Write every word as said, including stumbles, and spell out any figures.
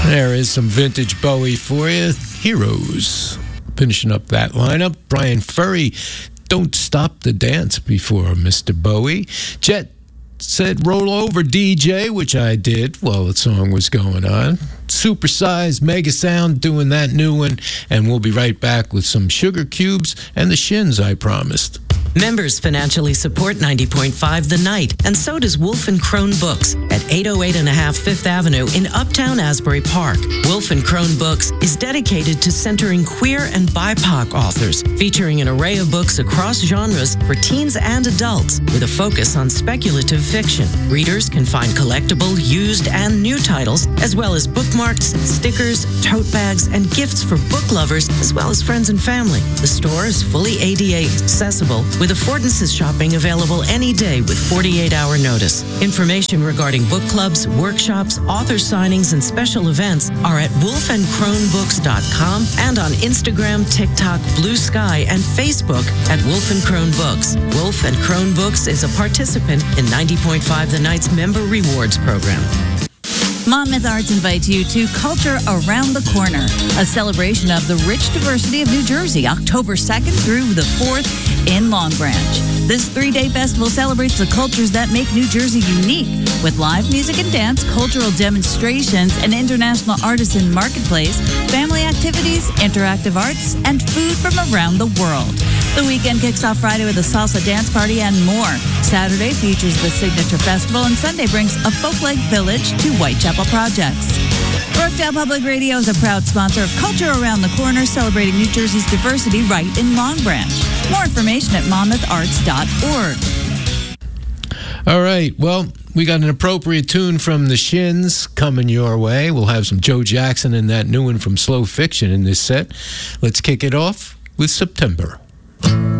There is some vintage Bowie for you. Heroes. Finishing up that lineup, Brian Ferry, Don't Stop the Dance before Mister Bowie. Jet said Roll Over D J, which I did while the song was going on. Supersized Mega Sound doing that new one. And we'll be right back with some Sugar Cubes and the Shins I promised. Members financially support ninety point five The Night, and so does Wolf and Crone Books at eight oh eight and a half Fifth Avenue in Uptown Asbury Park. Wolf and Crone Books is dedicated to centering queer and B I P O C authors, featuring an array of books across genres for teens and adults, with a focus on speculative fiction. Readers can find collectible, used, and new titles, as well as bookmarks, stickers, tote bags, and gifts for book lovers, as well as friends and family. The store is fully A D A accessible, with affordances shopping available any day with forty-eight hour notice. Information regarding book clubs, workshops, author signings, and special events are at wolf and crone books dot com and on Instagram, TikTok, Blue Sky, and Facebook at Wolf and Crone Books. Wolf and Crone Books is a participant in ninety point five The Night's Member Rewards Program. Monmouth Arts invites you to Culture Around the Corner, a celebration of the rich diversity of New Jersey, October second through the fourth in Long Branch. This three-day festival celebrates the cultures that make New Jersey unique, with live music and dance, cultural demonstrations, an international artisan marketplace, family activities, interactive arts, and food from around the world. The weekend kicks off Friday with a salsa dance party and more. Saturday features the Signature Festival, and Sunday brings a folk lake village to Whitechapel Projects. Brookdale Public Radio is a proud sponsor of Culture Around the Corner, celebrating New Jersey's diversity right in Long Branch. More information at monmouth arts dot org. All right, well, we got an appropriate tune from the Shins coming your way. We'll have some Joe Jackson and that new one from Slow Fiction in this set. Let's kick it off with September.